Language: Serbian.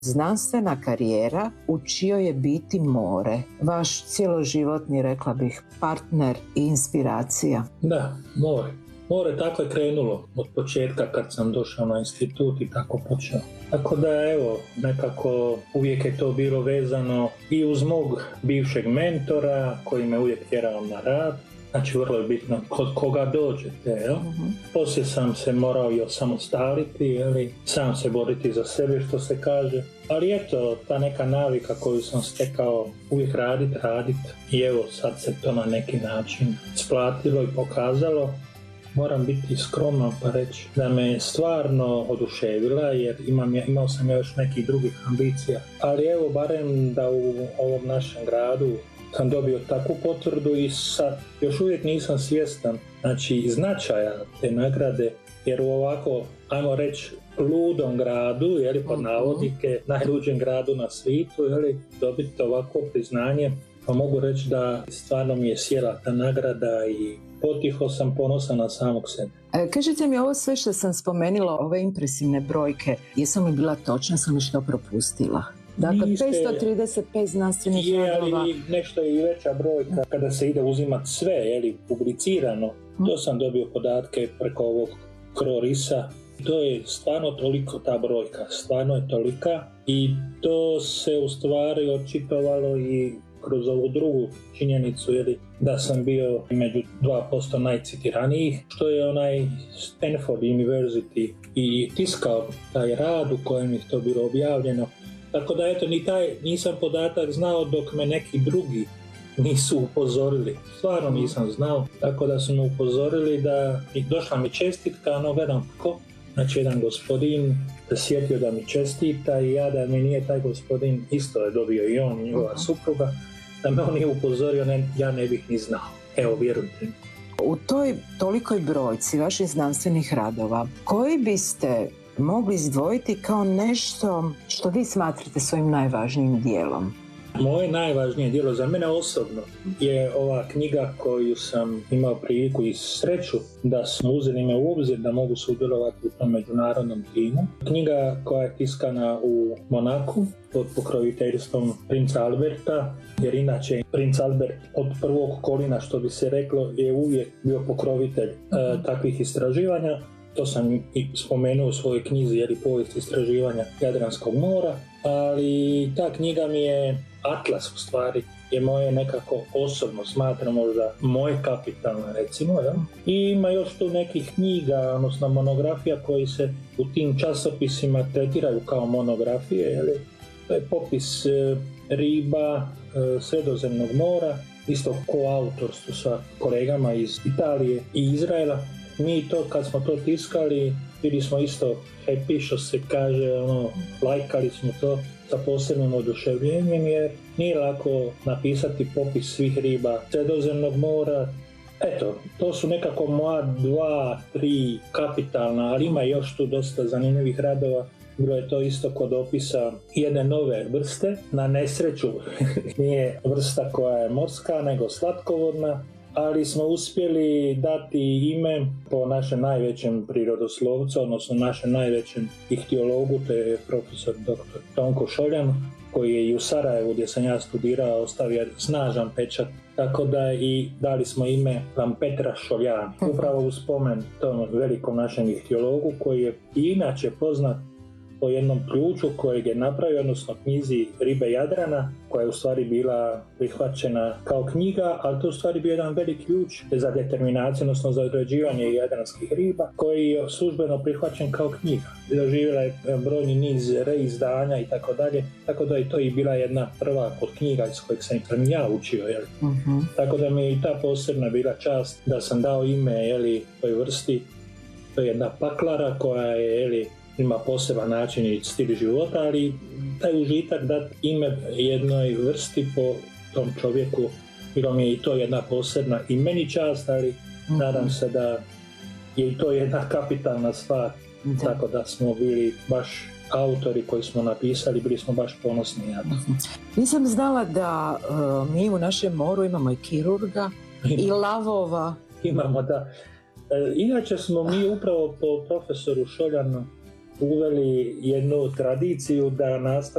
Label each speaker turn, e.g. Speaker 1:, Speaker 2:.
Speaker 1: znanstvena karijera u čijoj je biti more. Vaš cjeloživotni, rekla bih, partner i inspiracija.
Speaker 2: Da, more. More tako je krenulo od početka kad sam došao na institut i tako počeo. Tako da evo, nekako uvijek je to bilo vezano i uz mog bivšeg mentora koji me uvijek tjerao na rad. Znači vrlo je bitno kod koga dođete, jel? Poslije sam se morao i osamostaliti, jeli? Sam se boriti za sebe, što se kaže. Ali eto, ta neka navika koju sam stekao, uvijek radit. I evo, sad se to na neki način isplatilo i pokazalo. Moram biti skroman pa reći da me stvarno oduševila, jer imao sam još nekih drugih ambicija. Ali evo, barem da u ovom našem gradu sam dobio takvu potvrdu i sad još uvijek nisam svjestan, znači, značaja te nagrade, jer u ovako, ajmo reći, ludom gradu, jeli, pod navodnike, najluđem gradu na svijetu, jeli, dobiti ovako priznanje, pa mogu reći da stvarno mi je sjela ta nagrada i potiho sam ponosan na samog sebe.
Speaker 1: Kažite mi, ovo sve što sam spomenula, ove impresivne brojke, jesam li bila točna, sam li što propustila? Dakle, 535 znanstvenih radova.
Speaker 2: Ali nešto je i veća brojka kada se ide uzimati sve, jeli, publicirano. To sam dobio podatke preko ovog CRORIS-a. To je stvarno toliko ta brojka, stvarno je tolika i to se u stvari očitovalo i kroz ovu drugu činjenicu, jeli, da sam bio među 2% najcitiranijih, što je onaj Stanford University i tiskao taj rad u kojem je to bilo objavljeno. Tako da eto, nisam podatak znao dok me neki drugi nisu upozorili. Stvarno nisam znao, tako da su me upozorili da došla mi čestitka, no gledam ko. Znači jedan gospodin se sjetio da mi čestita i ja da mi nije taj gospodin, isto je dobio i on i njegova supruga, da me on nije upozorio, ja ne bih ni znao. Evo, vjerujte mi.
Speaker 1: U toj tolikoj brojci vaših znanstvenih radova, koji biste mogli izdvojiti kao nešto što vi smatrate svojim najvažnijim dijelom?
Speaker 2: Moje najvažnije djelo za mene osobno je ova knjiga koju sam imao priliku i sreću da smo uzeli me u obzir da mogu sudjelovati u tom međunarodnom timu. Knjiga koja je tiskana u Monaku pod pokroviteljstvom princa Alberta, jer inače princ Albert od prvog kolina, što bi se reklo, je uvijek bio pokrovitelj takvih istraživanja. To sam i spomenuo u svojoj knjizi, jer i povijest istraživanja Jadranskog mora, ali ta knjiga mi je atlas, u stvari, je moje nekako osobno, smatram možda moje kapitalno, recimo, ja? I ima još tu nekih knjiga, odnosno monografija koji se u tim časopisima tretiraju kao monografije, jeli? To je popis riba Sredozemnog mora, isto koautorstvo sa kolegama iz Italije i Izraela. Mi to, kad smo to tiskali, bili smo isto happy, što se kaže, lajkali smo to sa posebnim oduševljenjem, jer nije lako napisati popis svih riba Sredozemnog mora. Eto, to su nekako moja 2-3 kapitalna, ali ima još tu dosta zanimljivih radova. Bilo je to isto kod opisa jedne nove vrste. Na nesreću nije vrsta koja je morska, nego slatkovodna, ali smo uspjeli dati ime po našem najvećem prirodoslovcu, odnosno našem najvećem ihtiologu, to je profesor dr. Tonko Šoljan, koji je i u Sarajevu, gdje sam ja studirao, ostavio snažan pečat. Tako da i dali smo ime Lampetra Šoljani, upravo u spomen tom velikom našem ihtiologu, koji je i inače poznat po jednom ključu kojeg je napravio, odnosno knjizi Ribe Jadrana, koja je u stvari bila prihvaćena kao knjiga, ali to u stvari bio jedan velik ključ za determinaciju, odnosno za određivanje jadranskih riba, koji je službeno prihvaćen kao knjiga. Doživjela je brojni niz reizdanja i tako dalje, tako da je to i bila jedna prva od knjiga iz kojeg sam ja učio. Jeli? Tako da mi je i ta posebna bila čast da sam dao ime, jeli, toj vrsti. To je jedna paklara koja je, jeli, ima poseban način i stil života, ali taj užitak dati ime jednoj vrsti po tom čovjeku, bilo mi je i to jedna posebna i meni čast, ali nadam se da je i to jedna kapitalna stvar, tako da smo bili baš autori koji smo napisali, bili smo baš ponosni na to.
Speaker 1: Nisam znala da mi u našem moru imamo i kirurga i lavova.
Speaker 2: Imamo, da. Inače smo mi upravo po profesoru Šoljanu uveli jednu tradiciju da